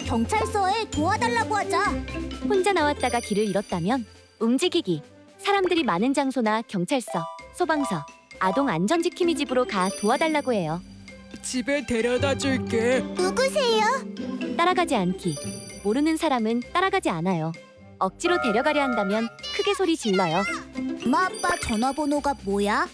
경찰서에 도와달라고 하자. 혼자 나왔다가 길을 잃었다면 움직이기. 사람들이 많은 장소나 경찰서, 소방서, 아동 안전지킴이 집으로 가 도와달라고 해요. 집에 데려다 줄게. 누구세요? 따라가지 않기. 모르는 사람은 따라가지 않아요. 억지로 데려가려 한다면 크게 소리 질러요. 엄마 아빠 전화번호가 뭐야?